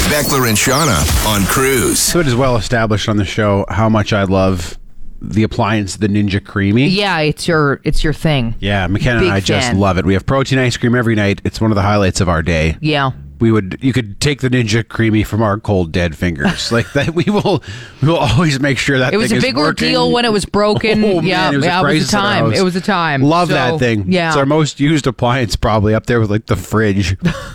Beckler and Shauna on Cruise. So it is well established on the show how much I love the appliance, the Ninja Creamy. Yeah, it's your thing. Yeah, McKenna and Big I just fan. love it. We have protein ice cream every night. It's one of the highlights of our day. Yeah. You could take the Ninja Creamy from our cold dead fingers. Like that, we will always make sure that It was thing a is big working. ordeal when it was broken. Oh, yeah, man, it was a it was crisis a at our time. house. It was a time. Love So, that thing. Yeah. It's our most used appliance, probably up there with like the fridge.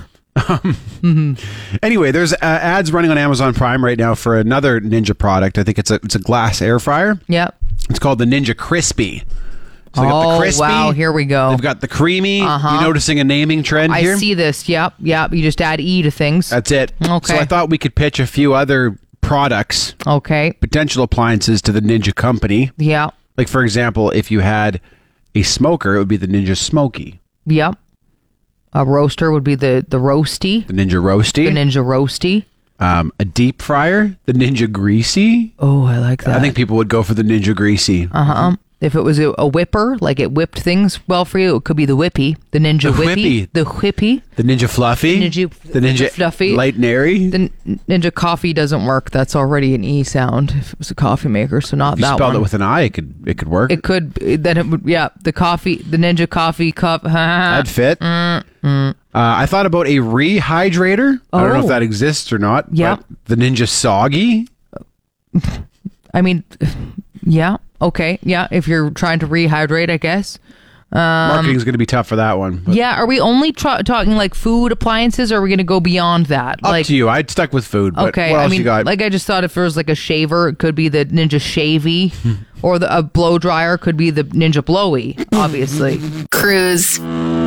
Anyway, there's ads running on Amazon Prime right now for another Ninja product. I think it's a glass air fryer. Yep. It's called the Ninja Crispy. So they got the Oh, crispy. wow. Here we go. They've got the creamy. Uh-huh. You noticing a naming trend I here? see this. Yep. You just add E to things. That's it. Okay. So I thought we could pitch a few other products, Okay. potential appliances to the Ninja company. Yeah. Like, for example, if you had a smoker, it would be the Ninja Smoky. Yep. A roaster would be the roasty. The Ninja Roasty. The Ninja Roasty. A deep fryer, the Ninja Greasy. Oh, I like that. I think people would go for the Ninja Greasy. Uh-huh. If it was a whipper, like it whipped things well for you, it could be the whippy. The Ninja The Whippy. Whippy. The Whippy. The Ninja Fluffy. The Ninja Fluffy. Light and Airy. The Ninja Coffee doesn't work. That's already an E sound if it was a coffee maker, so not If you that spelled one. it with an I, it could work. It could, then it would, yeah, the Ninja Coffee cup. That'd fit. I thought about a rehydrator. I don't know if Oh. that exists or not. Yeah. but the Ninja Soggy. I mean, yeah, okay, yeah, if you're trying to rehydrate, I guess. Marketing's going to be tough for that one. But Yeah, are we only talking like food appliances, or are we going to go beyond that? up Like, to you. I'd stuck with food. But okay, what else I mean, you got? like I just thought if there was like a shaver, it could be the Ninja Shavy, or a blow dryer could be the Ninja Blowy, obviously. Cruise.